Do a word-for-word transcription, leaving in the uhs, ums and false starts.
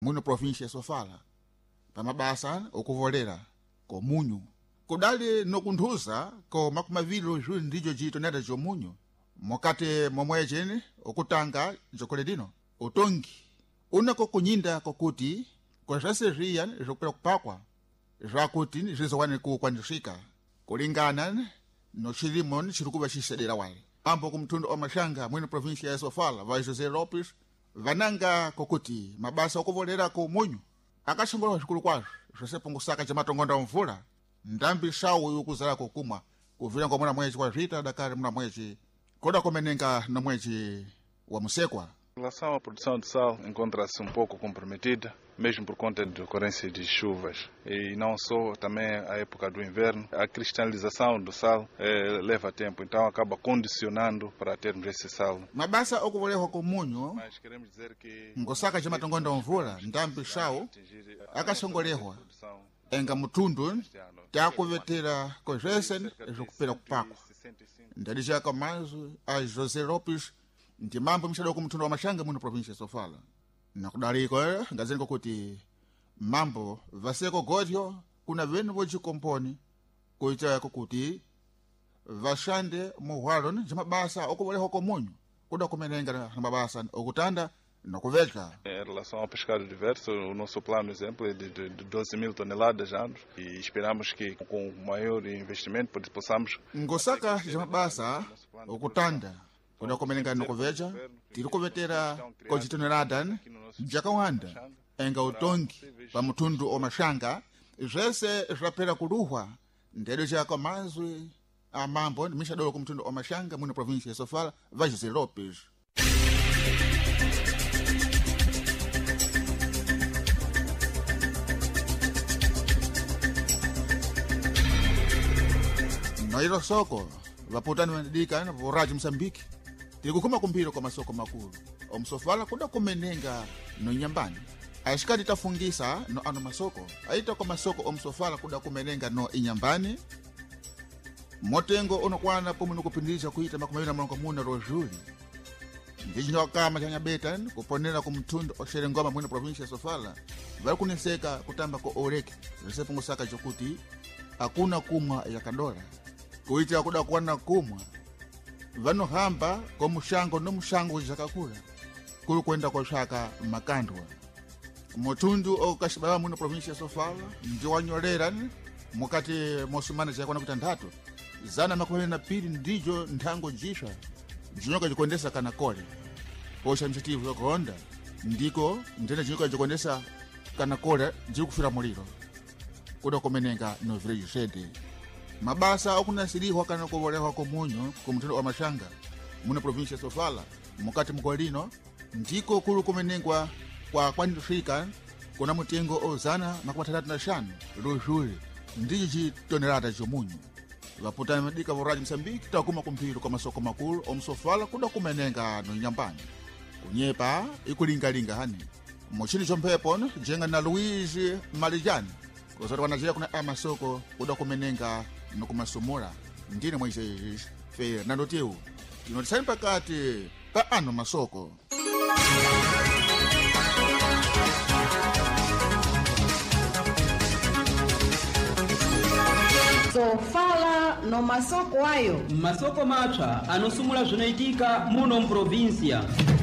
muno província Sofala pa mabasa okuvolera komunyu kudali nokunthuza ko makumi aviri juli ndijo jitonera jomunyu mokate momwejeni okutanga jokole lino utongi unako kunyinda kokuti kwazaseriya zokupera kupakwa zvakuti zvizowane kukwanishika kulingana no chilimo chirikuva chisedera wale ambo kumtundu omashanga mwini província ya Sofala va José Lopes vananga kokuti mabasa okuvolera komunyu akashongolola zvikulu kwazvo zvosepungu-saka chamatongonda mvula ndambi sawu yukuzala kokumwa kuvira ngomuna mwezi kwa zvita dakari muna mwezi koda komenenga no mwezi wa musekwa. Em relação à produção de sal, encontra-se um pouco comprometida, mesmo por conta de ocorrência de chuvas. E não só, também a época do inverno. A cristalização do sal eh, leva tempo, então acaba condicionando para termos esse sal. Mabasa okuvolera komunyu Mas queremos dizer que ngosaka chamatongonda mvula ndambi sawu akashongolehwa enga mutundu takuvetera kozvese zvokupera kupakwa ndadi chaka mazu a José Lopes ndi mambo mishadoko mtundu wa mashanga muno província ya Sofala nakudaliko ngazeni kuti mambo vaseko godyo kuna venu vocikomponi kuita kuti vashande muhwalo ndi mabasa okuvolera komunyu kuda kumenenga na mabasa okutanda nokuvedla. Em relação ao pescado diverso, o nosso plano, exemplo, é de, de, de doze mil toneladas anos e esperamos que com maior investimento possamos ngosaka jamabasa okutanda kuda kumenenga nokuvedla tiri kuvetera kojitonelada jakawanda enga utongi pa mutundu omashanga zvese zvapera kuluhwa ndedo chaka mazwi amambo ndi mishadolo kumtundu omashanga muno província ya Sofala va José Lopes. Noiro soko vaputani vanadika voraji Msambiki tiri kukuma kumbiro kwa masoko makulu omsofala kuda kumenenga no nyambani ashikati tafungisa no ano masoko aita kwa masoko omsofala kuda kumenenga no inyambani motengo unokwana pomwe nokupindirisha kuita makumawiri na mlongo muna rojuli ndijino kama chanya betan kuponera kumtundu oshere ngoma mwina província ya Sofala vari kuneseka kutamba ko oreke zisepungu-saka chokuti akuna kumwa yakadora kuitira kuda kuwana kumwa vanohamba ko mushango no mushango zhakakula kuli kwenda koshaka makandwa mutundu okashibala muno província ya Sofala ndi wanyolera mukati mosumana chakwana kuita ndatu zana makumawiri na pili ndijo nthango jisha jinyoka jikondesa kana kole posha mchitivu yokuhonda ndiko ndene jinyoka jikondesa kana kole jikufira muliro kuda kumenenga no village shede mabasa okunasirihwa kana kuvolehwa komunyu kumtundu wa mashanga muno província ya Sofala mukati mkolino ndiko kulu kumenengwa kwa kwanifika kuna mutengo ozana makumi atatu na shanu lujuli ndicho chitonelada chomunyu vaputani madika voraji Msambiki takuma kumphiro kwa masoko makulu omsofala kuda kumenenga no nyambani kunyepa ikulingalinga hani muchini chomphepo jenga na Luigi Malijani kozoti wanajira kuna amasoko kuda kumenenga no kumasumura ndine mwaise Fernando Teu inotisani pakati pa ano masoko. Sofala no masoko ayo masoko mapsa anosumula zvinaitika muno muprovíncia.